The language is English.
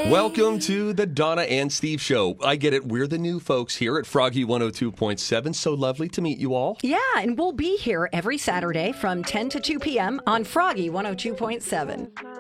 Welcome to the Donna and Steve Show. I get it. We're the new folks here at Froggy 102.7. So lovely to meet you all. Yeah, and we'll be here every Saturday from 10 to 2 p.m. on Froggy 102.7.